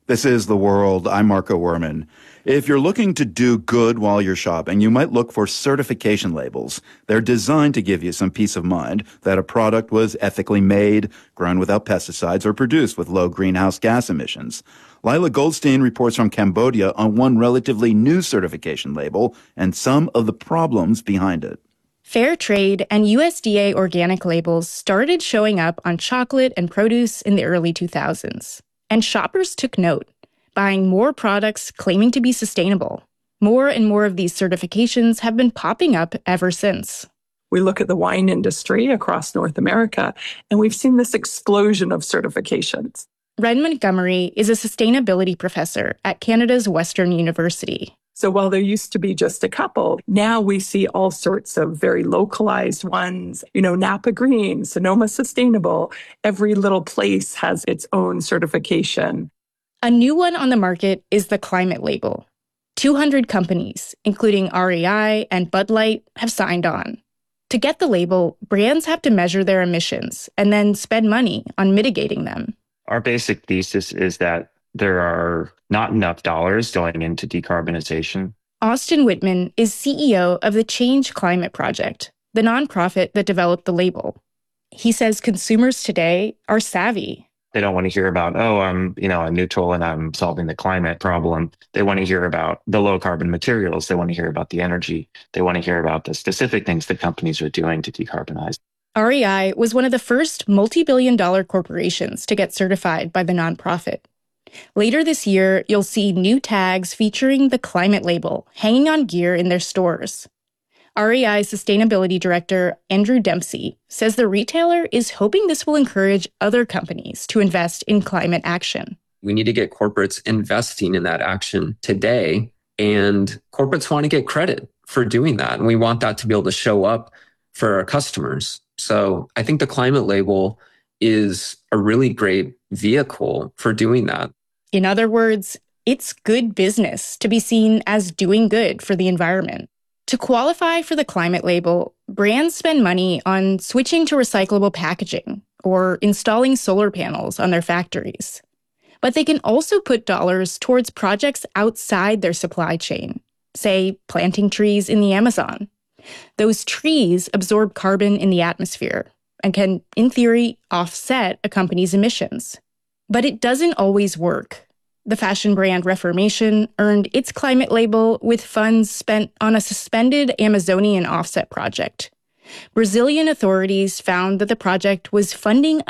This is The World. I'm Marco Werman. If you're looking to do good while you're shopping, you might look for certification labels. They're designed to give you some peace of mind that a product was ethically made, grown without pesticides, or produced with low greenhouse gas emissions. Lila Goldstein reports from Cambodia on one relatively new certification label and some of the problems behind it. Fair trade and USDA organic labels started showing up on chocolate and produce in the early 2000s. And shoppers took note, buying more products claiming to be sustainable. More and more of these certifications have been popping up ever since. We look at the wine industry across North America, and we've seen this explosion of certifications. Ren Montgomery is a sustainability professor at Canada's Western University. So while there used to be just a couple, now we see all sorts of very localized ones. Napa Green, Sonoma Sustainable. Every little place has its own certification. A new one on the market is the Climate Label. 200 companies, including REI and Bud Light, have signed on. To get the label, brands have to measure their emissions and then spend money on mitigating them. Our basic thesis is that there are not enough dollars going into decarbonization. Austin Whitman is CEO of the Change Climate Project, the nonprofit that developed the label. He says consumers today are savvy. They don't want to hear about, I'm neutral and I'm solving the climate problem. They want to hear about the low carbon materials. They want to hear about the energy. They want to hear about the specific things that companies are doing to decarbonize. REI was one of the first multi-billion-dollar corporations to get certified by the nonprofit. Later this year, you'll see new tags featuring the Climate Label hanging on gear in their stores. REI's sustainability director, Andrew Dempsey, says the retailer is hoping this will encourage other companies to invest in climate action. We need to get corporates investing in that action today, and corporates want to get credit for doing that, and we want that to be able to show up for our customers. So I think the Climate Label is a really great vehicle for doing that. In other words, it's good business to be seen as doing good for the environment. To qualify for the Climate Label, brands spend money on switching to recyclable packaging or installing solar panels on their factories. But they can also put dollars towards projects outside their supply chain, say planting trees in the Amazon. Those trees absorb carbon in the atmosphere and can, in theory, offset a company's emissions. But it doesn't always work. The fashion brand Reformation earned its Climate Label with funds spent on a suspended Amazonian offset project. Brazilian authorities found that the project was funding